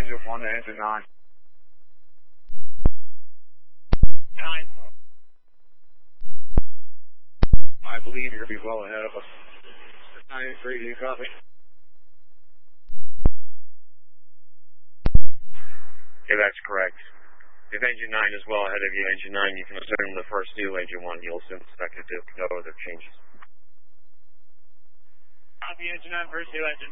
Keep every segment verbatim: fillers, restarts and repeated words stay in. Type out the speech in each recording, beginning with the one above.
engine one to engine nine. Nine. I believe you're going to be well ahead of us. nine eight three, do you copy? Yeah, that's correct. If engine nine is well ahead of you, engine nine, you can assume the first new engine one, you'll assume the second two, no other changes. Copy engine nine, first new engine.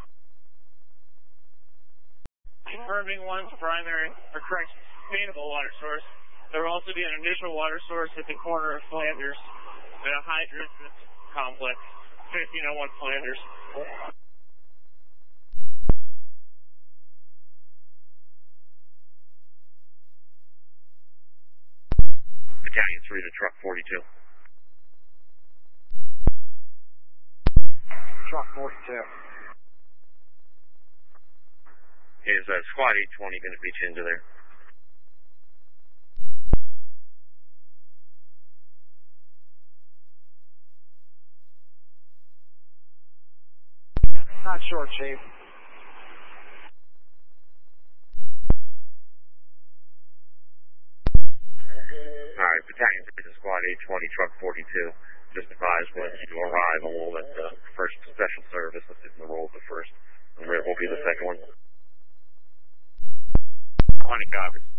Confirming one's primary, or correct, sustainable water source. There will also be an initial water source at the corner of Flanders and a hydrogen complex, fifteen oh one Flanders. Battalion three to truck forty-two. Truck forty-two. Is uh, squad eight twenty going to beat you into there? Not sure, Chief. Alright, Battalion three to squad eight twenty, truck forty-two. Just advise when you arrive and we'll let the first special service that's in the role of the first. And there will be the second one. twenty copies.